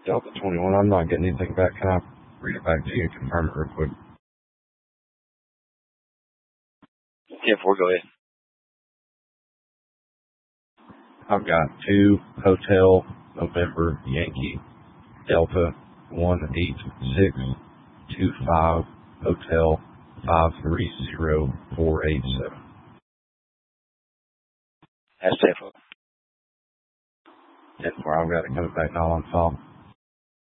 Delta 21, I'm not getting anything back. Can I read it back to you and confirm it real quick? Yeah, 4, go ahead. I've got 2 Hotel November Yankee Delta 18625 Hotel 530487. That's 10-4. 10-4, I've got it coming back all on file.